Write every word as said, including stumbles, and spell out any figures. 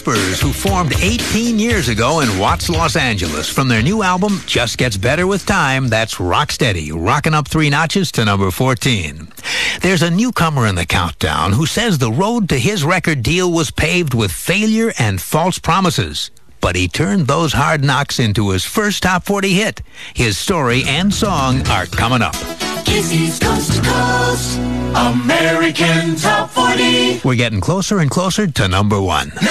who formed eighteen years ago in Watts, Los Angeles. From their new album, Just Gets Better With Time, that's Rocksteady, rocking up three notches to number fourteen. There's a newcomer in the countdown who says the road to his record deal was paved with failure and false promises. But he turned those hard knocks into his first top forty hit. His story and song are coming up. Kizzy's Coast to Coast, American Top forty. We're getting closer and closer to number one.